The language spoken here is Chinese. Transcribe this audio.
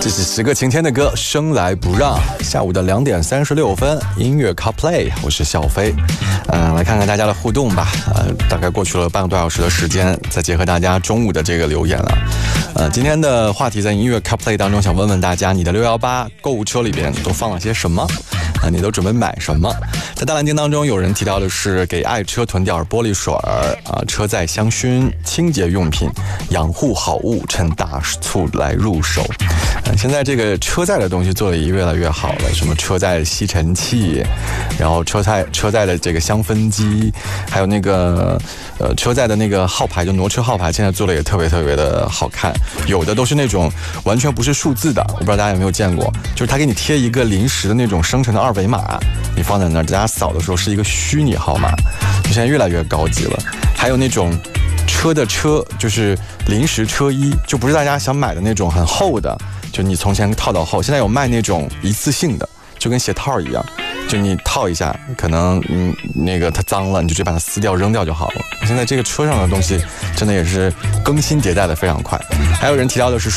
这是10个晴天的歌，生来不让。下午的2点36分，音乐 CarPlay， 我是小飞。来看看大家的互动吧。大概过去了半个多小时的时间，再结合大家中午的这个留言了。今天的话题在音乐 CarPlay 当中，想问问大家，你的618购物车里边都放了些什么？你都准备买什么？在大蓝鲸当中，有人提到的是给爱车囤点玻璃水车载香薰、清洁用品、养护好物，趁大促来入手。现在这个车载的东西做得也越来越好了，什么车载吸尘器，然后车载的这个香氛机，还有那个车载的那个号牌，就挪车号牌，现在做的也特别特别的好看。有的都是那种完全不是数字的，我不知道大家有没有见过，就是他给你贴一个临时的那种生成的2维码，你放在那儿，大家扫的时候是一个虚拟号码，就现在越来越高级了。还有那种车的车，就是临时车衣，就不是大家想买的那种很厚的，就你从前套到后，现在有卖那种一次性的，就跟鞋套一样，就你套一下，可能那个它脏了，你就直接把它撕掉扔掉就好了。现在这个车上的东西真的也是更新迭代的非常快。还有人提到的是